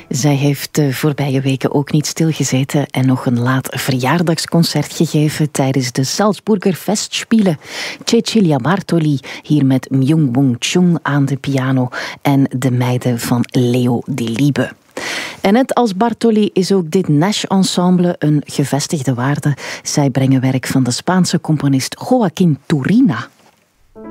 Zij heeft de voorbije weken ook niet stilgezeten en nog een laat verjaardagsconcert gegeven tijdens de Salzburger Festspiele. Cecilia Bartoli hier met Myung-Whun Chung aan de piano en de meiden van Leo Di Liebe. En net als Bartoli is ook dit Nash-ensemble een gevestigde waarde. Zij brengen werk van de Spaanse componist Joaquín Turina.